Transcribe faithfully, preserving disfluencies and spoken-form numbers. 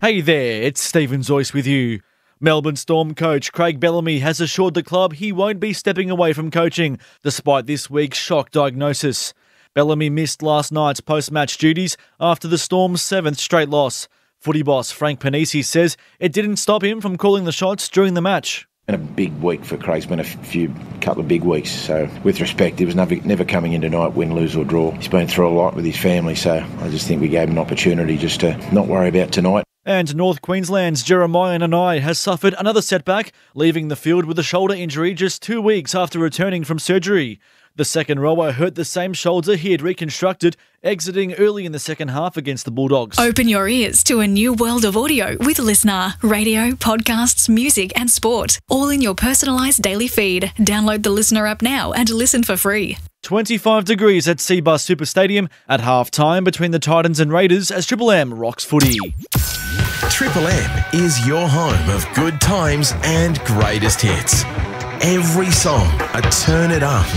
Hey there, it's Stephen Zoyce with you. Melbourne Storm coach Craig Bellamy has assured the club he won't be stepping away from coaching, despite this week's shock diagnosis. Bellamy missed last night's post-match duties after the Storm's seventh straight loss. Footy boss Frank Panisi says it didn't stop him from calling the shots during the match. And a big week for Craig's been a few couple of big weeks. So with respect, he was never, never coming in tonight, win, lose or draw. He's been through a lot with his family, so I just think we gave him an opportunity just to not worry about tonight. And North Queensland's Jeremiah Nanai has suffered another setback, leaving the field with a shoulder injury just two weeks after returning from surgery. The second rower hurt the same shoulder he had reconstructed, exiting early in the second half against the Bulldogs. Open your ears to a new world of audio with Listener. Radio, podcasts, music and sport. All in your personalised daily feed. Download the Listener app now and listen for free. twenty-five degrees at Seabus Super Stadium at half-time between the Titans and Raiders as Triple M rocks footy. Triple M is your home of good times and greatest hits. Every song, a turn it up